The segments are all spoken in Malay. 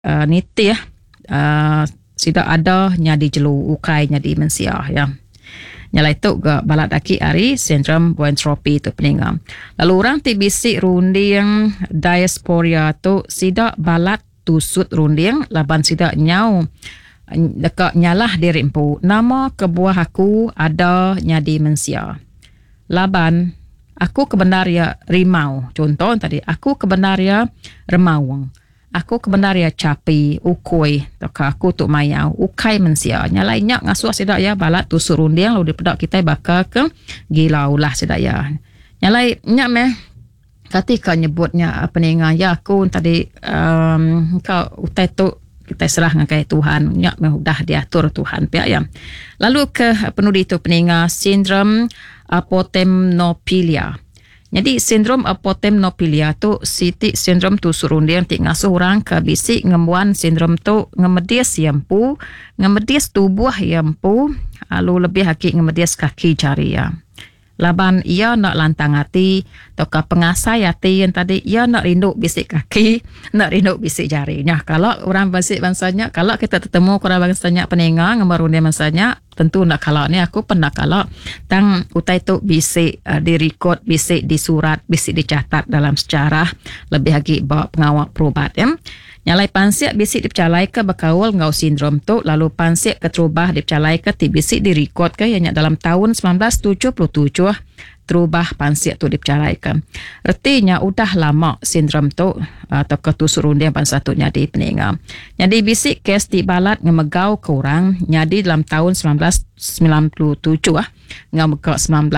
niti sida ada nyadi jelu ukai nyadi mensia ya. Nyalai tu ga balat aki ari sindrom boentropi tu peninga. Lalu orang ti bisik runding diasporia tu sida balat tusut runding laban sida nyau dekat nyalah diri empu. Nama kebuah aku ada nyadi mensia. Laban aku kebenaria rimau. Contoh tadi aku kebenaria remawang. Aku kebenaria capi, ukoi, toka aku tu mayau, ukai mensia. Nyalai nyak ngasuh sidak ya balat tusuk rundiang lalu dipedak kita bakal ke gilau lah sidak ya. Nyalai nyak meh ketika nyebutnya apa ni ya aku tadi kau utai tu kita serah ngakai Tuhan. Nyak meh dah diatur Tuhan pihak ya. Lalu ke penudi tu peninga sindrom apotemnopilia. Jadi sindrom apotemnopilia tu siti sindrom tu surundian ti ngasuh orang ke bisik ngembuan sindrom tu ngemedias yampu, ngemedias tubuh yampu, lalu lebih haki ngemedias kaki jari ya. Laban ia nak lantang hati, toka pengasai hati yang tadi ia nak rindu bisik kaki, nak rindu bisik jari. Nah, kalau orang bisik bangsanya, kalau kita ketemu orang bangsanya peninga ngemarundia bangsanya, tentu nak kalau ni aku pernah kalau tang utai tu bisik direkod, bisik disurat, bisik dicatat dalam sejarah lebih lagi bawa pengawal perubat ya. Nyalai pansiak bisik dipecalai ke berkaul ngau sindrom tu lalu pansiak keterubah dipecalai ke ti bisik direkod ke yang dalam tahun 1977 terubah pansiak tu dipecalai ke. Artinya udah lama sindrom tu atau ketusurundian pansa tu nyadi peninga. Jadi bisik kes di balat ngemegau ke orang nyadi dalam tahun 1997 ngemegau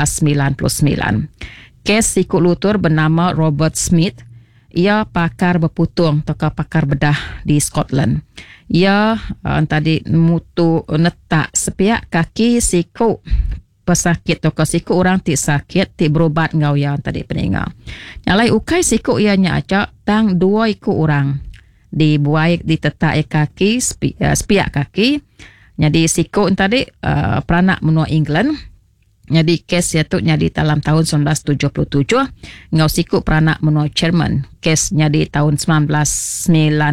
1999. Kes sikut lutur bernama Robert Smith. Ia pakar berputung atau pakar bedah di Scotland. Ia tadi mutu netak sepiak kaki siku pesakit atau siku orang ti sakit ti berobat ngau yang tadi peninga. Nyalai ukai siku ianya acak tang dua iku orang dibuai ditetak kaki sepiak kaki. Jadi siku tadi peranak menua England. Jadi kes itu nyadi dalam tahun 1977 ngau siku peranak menua Jerman kes nyadi tahun 1999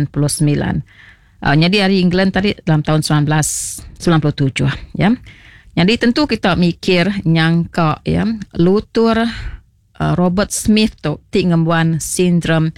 nyadi hari England tadi dalam tahun 1997 ya. Jadi tentu kita mikir nyangka ya lutur Robert Smith tu ti ngembuan sindrom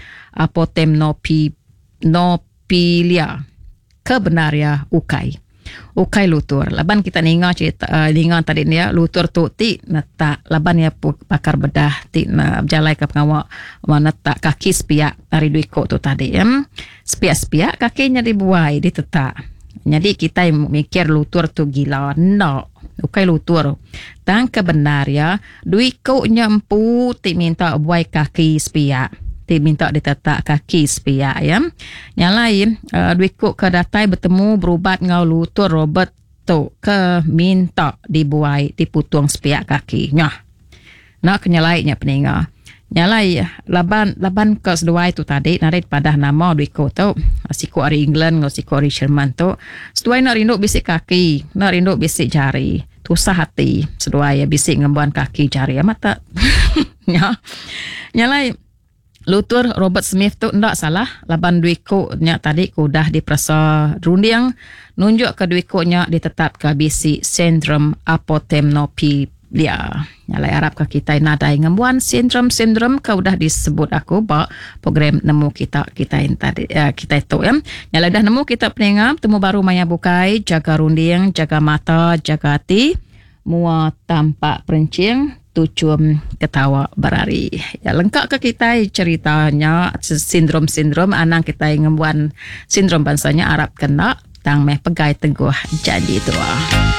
apotemnopilia kebenaria ukai lutur. Laban kita ninga cerita ninga tadi ni ya lutur tu ti netak laban ya pakar bedah ti na jalai ke pengawal netak kaki sepiak dari duiko tu tadi ya. Sepiak kakinya dibuai ditetak. Jadi kita mikir lutur tu gila. No. Ukai lutur. Tang kebenar ya duiko nyampu ti minta buai kaki sepiak. Minta ditetak kaki sepiak ya. Yang lain duikuk ke datai bertemu berubat ngau lutur Robert tu ke minta dibuai diputung sepiak kaki. Nyah. Nak kenyalainya peninga. Nyalai laban ke seduai tu tadi narit pada nama duikuk tu siku ari England ngau siku ari Jerman tu. Seduai nak rindu bisik kaki, nak rindu bisik jari. Tusah hati seduai bisik ngembuan kaki jari mata. Nyah. Nyalai lutur Robert Smith tu ndak salah laban duikuknya tadi kudah diperasa rundiang nunjuk ke duikuknya ditetap ke bisi sindrom apotemnopilia. Nyalai Arab ke kita nadai ngembuan sindrom ke udah disebut aku bak program nemu kita tadi kita itu ya. Nyalai dah nemu kita peningam temu baru maya bukai jaga rundiang jaga mata jaga hati mua tampak perencing tucum ketawa berari. Ya lengkap ke kita ceritanya sindrom anang kita ngembuan sindrom bangsanya Arab kena tang meh pegai teguh janji tua.